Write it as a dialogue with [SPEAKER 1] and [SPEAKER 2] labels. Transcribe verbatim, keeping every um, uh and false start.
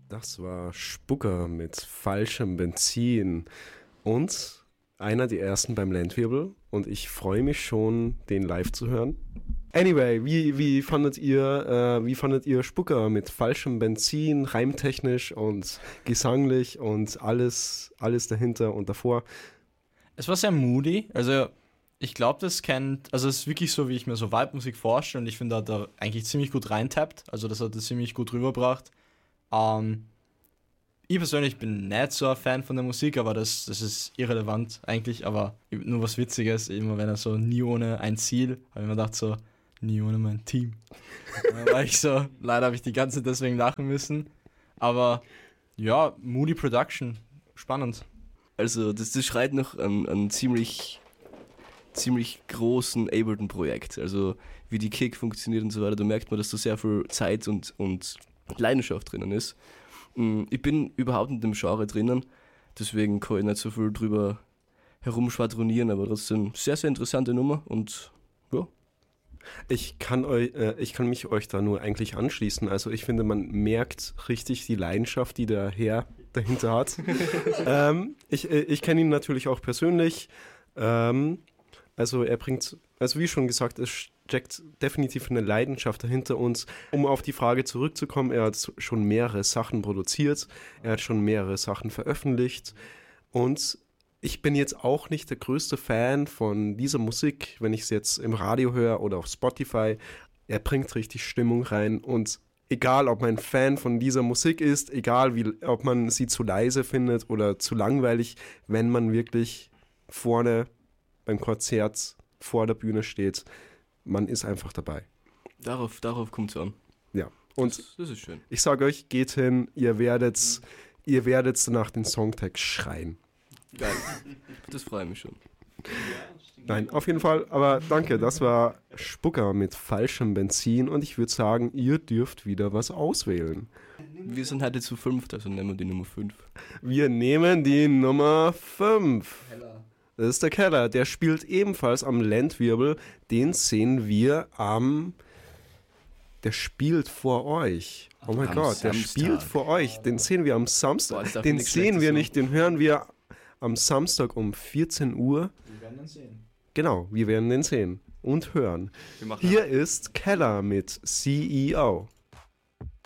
[SPEAKER 1] Das war Spucker mit falschem Benzin und einer der ersten beim Landwirbel und ich freue mich schon, den live zu hören. Anyway, wie, wie fandet ihr, äh, wie fandet ihr Spucker mit falschem Benzin, reimtechnisch und gesanglich und alles, alles dahinter und davor?
[SPEAKER 2] Es war sehr moody, also ich glaube, das kennt, also es ist wirklich so, wie ich mir so Vibe-Musik vorstelle und ich finde, da hat er eigentlich ziemlich gut reintappt, also das hat er ziemlich gut rübergebracht. Ähm, ich persönlich bin nicht so ein Fan von der Musik, aber das, das ist irrelevant eigentlich, aber nur was Witziges, immer wenn er so nie ohne ein Ziel, habe ich mir gedacht so, nie ohne mein Team. Dann war ich so, leider habe ich die ganze Zeit deswegen lachen müssen, aber ja, Moody Production, spannend.
[SPEAKER 3] Also das, das schreit nach einem, einem ziemlich, ziemlich großen Ableton-Projekt, also wie die Kick funktioniert und so weiter, da merkt man, dass da sehr viel Zeit und, und Leidenschaft drinnen ist. Ich bin überhaupt in dem Genre drinnen, deswegen kann ich nicht so viel drüber herumschwadronieren, aber trotzdem sehr, sehr interessante Nummer und ja.
[SPEAKER 1] Ich kann, euch, äh, ich kann mich euch da nur eigentlich anschließen. Also ich finde, man merkt richtig die Leidenschaft, die der Herr dahinter hat. ähm, ich äh, ich kenne ihn natürlich auch persönlich. Ähm, also er bringt, also wie schon gesagt, es steckt definitiv eine Leidenschaft dahinter uns. Um auf die Frage zurückzukommen, er hat schon mehrere Sachen produziert, er hat schon mehrere Sachen veröffentlicht und ich bin jetzt auch nicht der größte Fan von dieser Musik, wenn ich es jetzt im Radio höre oder auf Spotify. Er bringt richtig Stimmung rein und egal, ob man Fan von dieser Musik ist, egal, wie, ob man sie zu leise findet oder zu langweilig, wenn man wirklich vorne beim Konzert vor der Bühne steht, man ist einfach dabei.
[SPEAKER 3] Darauf, darauf kommt es an.
[SPEAKER 1] Ja, und
[SPEAKER 3] das, das ist schön.
[SPEAKER 1] Ich sage euch, geht hin, ihr werdet, mhm. ihr werdet nach den Songtext schreien.
[SPEAKER 3] Geil, das freut mich schon.
[SPEAKER 1] Nein, auf jeden Fall, aber danke, das war Spucker mit falschem Benzin und ich würde sagen, ihr dürft wieder was auswählen.
[SPEAKER 3] Wir sind heute zu fünft, also nehmen wir die Nummer fünf.
[SPEAKER 1] Wir nehmen die Nummer fünf. Das ist der Keller, der spielt ebenfalls am Landwirbel, den sehen wir am... Der spielt vor euch. Oh mein Gott, der spielt vor euch, den sehen wir am Samstag. Boah, den sehen wir nicht, den hören wir am Samstag um vierzehn Uhr.
[SPEAKER 2] Wir werden den sehen.
[SPEAKER 1] Genau, wir werden den sehen und hören. Hier ist Keller mit C E O.